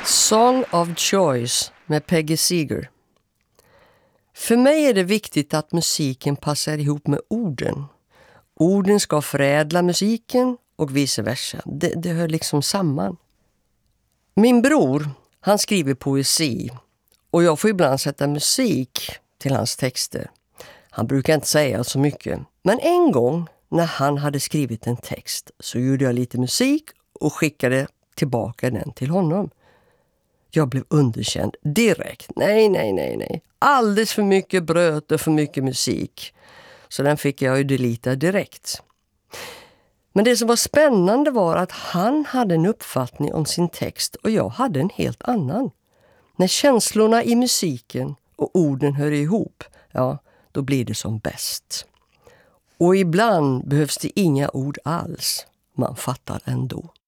Song of Choice med Peggy Seeger. För mig är det viktigt att musiken passar ihop med orden. Orden ska förädla musiken och vice versa. Det hör liksom samman. Min bror, han skriver poesi och jag får ibland sätta musik till hans texter. Han brukar inte säga så mycket, men en gång när han hade skrivit en text så gjorde jag lite musik och skickade tillbaka den till honom. Jag blev underkänd direkt. Nej. Alldeles för mycket bröt och för mycket musik. Så den fick jag ju delita direkt. Men det som var spännande var att han hade en uppfattning om sin text och jag hade en helt annan. När känslorna i musiken och orden hör ihop, ja, då blir det som bäst. Och ibland behövs det inga ord alls. Man fattar ändå.